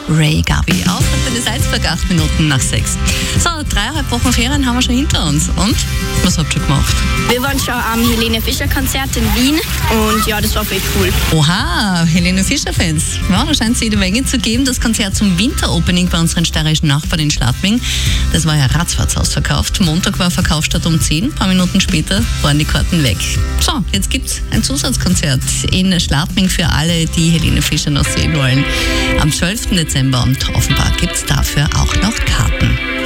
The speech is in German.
Ray Gabi. Außer der Salzburg, 8 Minuten nach 6. So, 3,5 Wochen Ferien haben wir schon hinter uns. Und? Was habt ihr gemacht? Wir waren schon am Helene Fischer Konzert in Wien und ja, das war voll cool. Oha, Helene Fischer-Fans. Ja, da scheint es jede Menge zu geben. Das Konzert zum Winteropening bei unseren steirischen Nachbarn in Schladming, das war ja ratzfatz ausverkauft. Montag war Verkaufsstart um 10, ein paar Minuten später waren die Karten weg. So, jetzt gibt's ein Zusatzkonzert in Schladming für alle, die Helene Fischer noch sehen wollen. Am 12. Dezember und offenbar gibt's dafür auch noch Karten.